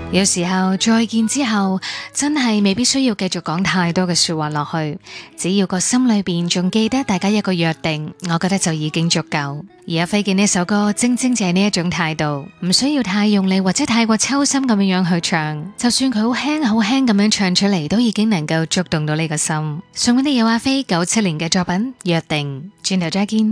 有時候再見之後，真係未必需要繼續講太多嘅說話落去，只要個心裏邊仲記得大家一個約定，我覺得就已經足夠。而阿飛嘅呢首歌，正正就係呢一種態度，唔需要太用力或者太過抽心咁樣樣去唱，就算佢好輕好輕咁樣唱出嚟，都已經能夠觸動到你個心。送俾你有阿飛97年嘅作品《約定》，轉頭再見。